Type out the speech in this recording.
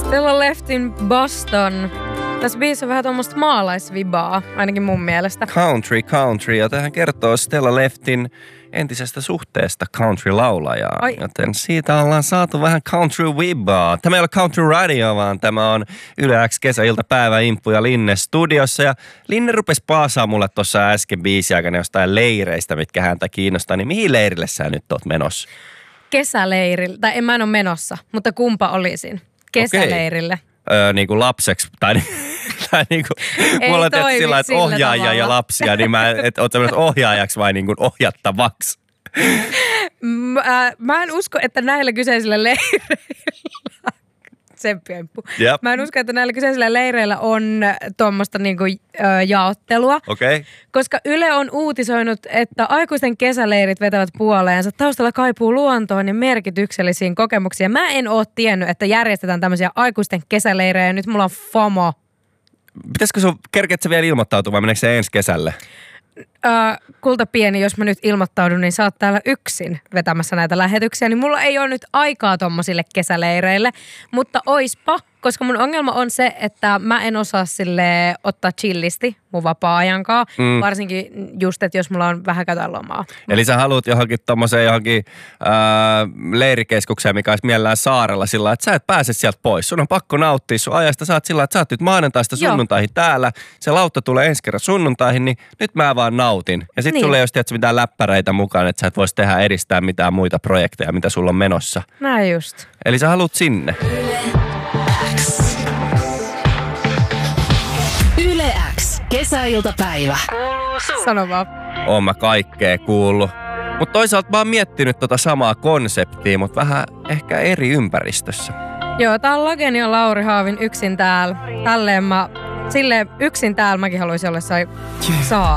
Stella Leftin Boston. Tässä biisissä on vähän tuommoista maalaisvibaa, ainakin mun mielestä. Country, ja tähän kertoo Stella Leftin entisestä suhteesta country-laulajaan. Joten siitä ollaan saatu vähän country-vibaa. Tämä ei ole country radio, vaan tämä on Yle X kesäiltapäivä Imppu ja Linne studiossa. Ja Linne rupesi paasaa mulle tuossa äsken biisin aikana jostain leireistä, mitkä häntä kiinnostaa. Niin mihin leirille sä nyt oot menossa? Kesäleirille. Tai mä en ole menossa, mutta kumpa olisin? Kesäleirille. Niin kuin lapseksi, tai niin kuin, mulla on tehty sillä, että ohjaajia tavalla. Ja lapsia, niin oot sä ohjaajaksi vai niin kuin ohjattavaksi? Mä en usko, että näillä kyseisillä leireillä, mä en usko, että näillä kyseisillä leireillä on tuommoista niinku jaottelua. Okay. Koska Yle on uutisoinut, että aikuisten kesäleirit vetävät puoleensa. Taustalla kaipuu luontoon ja merkityksellisiin kokemuksiin. Mä en oo tiennyt, että järjestetään tämmöisiä aikuisten kesäleirejä ja nyt mulla on FOMO. Pitäisikö sun, kerkeet sä vielä ilmoittautua vai meneekö se ensi kesälle? Kulta pieni, jos mä nyt ilmoittaudun, niin sä oot täällä yksin vetämässä näitä lähetyksiä, niin mulla ei ole nyt aikaa tommosille kesäleireille, mutta oispa, koska mun ongelma on se, että mä en osaa sille ottaa chillisti mun vapaa-ajankaan, varsinkin just, että jos mulla on vähän käytään lomaa. Eli sä haluat johonkin leirikeskukseen, mikä olisi mielellään saarella sillä, että sä et pääse sieltä pois. Sun on pakko nauttia sun ajasta. Sä oot sillä, että sä oot nyt maanantaista sunnuntaihin täällä. Se lautta tulee ensi kerran sunnuntaihin, niin nyt mä vaan nautin. Ja sit sulla ei ole mitään läppäreitä mukaan, että sä et vois edistää mitään muita projekteja, mitä sulla on menossa. Näin just. Eli sä haluat sinne. Yle X. Kesäiltapäivä. Sano vaan. Oon mä kaikkea kuullut. Mutta toisaalta mä oon miettinyt samaa konseptia, mutta vähän ehkä eri ympäristössä. Joo, tää on Lagen ja Lauri Haavin Yksin täällä. Tälleen silleen yksin täällä mäkin haluaisin olla saa